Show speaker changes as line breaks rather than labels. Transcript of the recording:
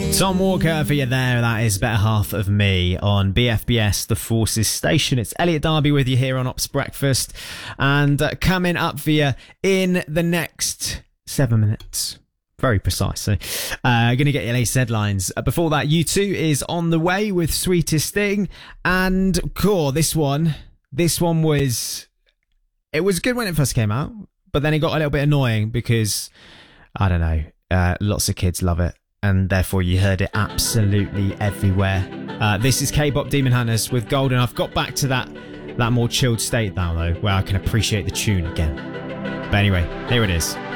Tom Walker for you there. That is Better Half of Me on BFBS, the Forces station. It's Elliot Darby with you here on Ops Breakfast. And coming up for you in the next 7 minutes. Very precisely. Going to get your latest headlines. Before that, U2 is on the way with Sweetest Thing. And cool, this one was... It was good when it first came out, but then it got a little bit annoying because, I don't know, lots of kids love it. And therefore you heard it absolutely everywhere. This is K-pop Demon Hunters with Golden. I've got back to that more chilled state now, though, where I can appreciate the tune again. But anyway, here it is.